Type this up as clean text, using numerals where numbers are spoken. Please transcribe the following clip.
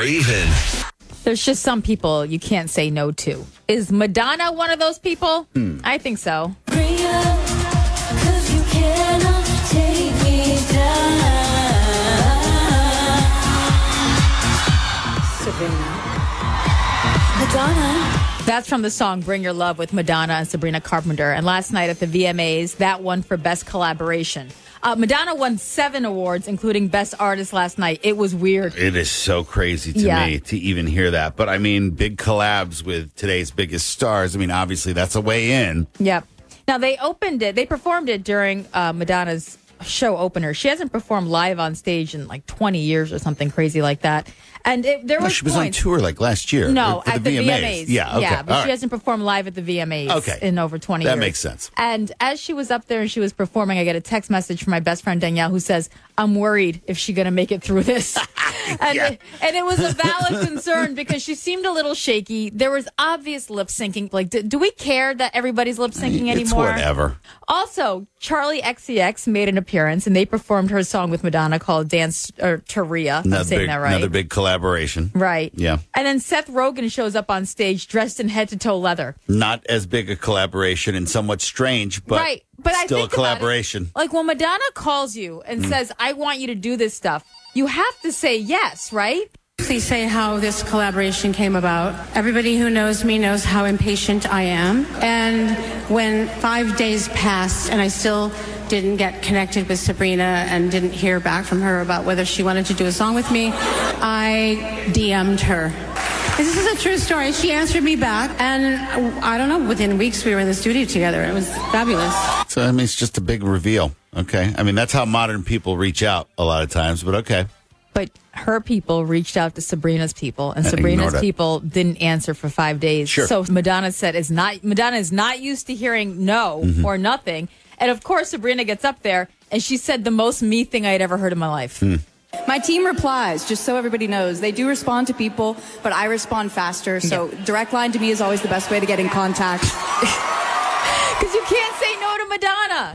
even. There's just some people you can't say no to. Is Madonna one of those people? I think so. Bring it up, 'cause you cannot take me down. Sabrina. Madonna. That's from the song Bring Your Love with Madonna and Sabrina Carpenter. And last night at the VMAs, that won for Best Collaboration. Madonna won 7 awards, including Best Artist last night. It was weird. It is so crazy to me to even hear that. But I mean, big collabs with today's biggest stars. I mean, obviously that's a way in. Yep. Now they performed it during Madonna's show opener. She hasn't performed live on stage in like 20 years or something crazy like that. And she was on tour like last year. No, for at the VMAs. Yeah, okay. Yeah, but All she right. hasn't performed live at the VMAs in over 20 years. That makes sense. And as she was up there and she was performing, I get a text message from my best friend Danielle who says, I'm worried if she's going to make it through this. And it was a valid concern because she seemed a little shaky. There was obvious lip syncing. Like, do we care that everybody's lip syncing anymore? It's whatever. Also, Charlie XCX made an appearance and they performed her song with Madonna called Dance or Taria. I'm saying that right. Another big collaboration. Right. Yeah. And then Seth Rogen shows up on stage dressed in head to toe leather. Not as big a collaboration and somewhat strange, but, right. But still I a think collaboration. Like when Madonna calls you and says, I want you to do this stuff, you have to say yes, right? Please say how this collaboration came about. Everybody who knows me knows how impatient I am. And when 5 days passed and I still didn't get connected with Sabrina and didn't hear back from her about whether she wanted to do a song with me, I DM'd her. This is a true story. She answered me back, and I don't know, within weeks we were in the studio together. It was fabulous. So, I mean, it's just a big reveal, okay? I mean, that's how modern people reach out a lot of times, but okay. But her people reached out to Sabrina's people, and Sabrina's people didn't answer for 5 days. Sure. So Madonna said, Madonna is not used to hearing no or nothing. And of course, Sabrina gets up there, and she said the most me thing I had ever heard in my life. My team replies, just so everybody knows. They do respond to people, but I respond faster. So direct line to me is always the best way to get in contact. Because you can't say no to Madonna.